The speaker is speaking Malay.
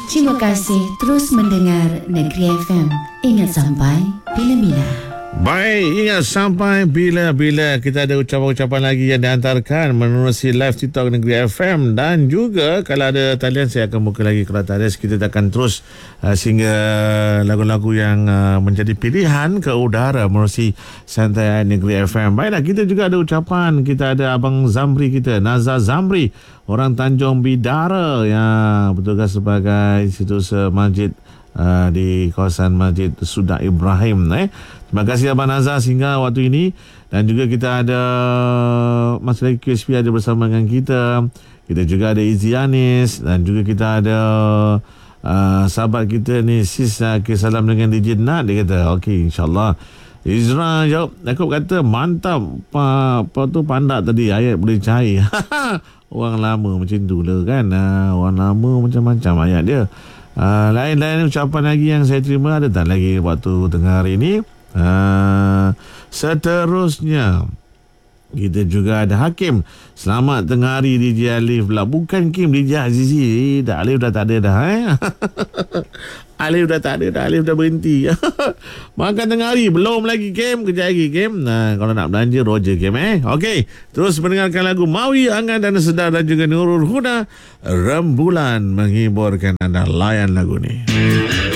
Terima kasih terus mendengar Negeri FM. Ingat sampai bila-bila. Baik, ingat sampai bila-bila. Kita ada ucapan-ucapan lagi yang dihantarkan menerusi live TikTok Negeri FM. Dan juga kalau ada talian, saya akan buka lagi kelas talian. Kita akan terus sehingga lagu-lagu yang menjadi pilihan ke udara menerusi Santai Negeri FM. Baiklah, kita juga ada ucapan. Kita ada Abang Zamri kita, Nazar Zamri, orang Tanjung Bidara yang bertugas sebagai institusi masjid di kawasan Masjid Sudah Ibrahim. Terima kasih Abang Nazar sehingga waktu ini. Dan juga kita ada masih lagi QSP ada bersama dengan kita. Kita juga ada Izzy Anis. Dan juga kita ada sahabat kita ni Sis salam dengan DJ Nat. Dia kata okey, insyaAllah. Izra jawab, aku kata mantap. Apa tu pandak tadi, ayat boleh cair. Orang lama macam tu lah kan. Orang lama macam-macam ayat dia. Lain-lain ucapan lagi yang saya terima ada tak lagi waktu tengah hari ini. Seterusnya kita juga ada Hakim. Selamat tengah hari DJ Alif pula. Bukan Kim, DJ Azizi. Dah Alif dah tak ada dah Alif dah tak ada dah. Alif dah berhenti. Makan tengah hari. Belum lagi Kim. Kejap lagi Kim. Kalau nak belanja Roger Kim Okey. Terus mendengarkan lagu Mawi Angan dan Sedar dan juga Nurul Huda. Rembulan menghiburkan anda. Layan lagu ni.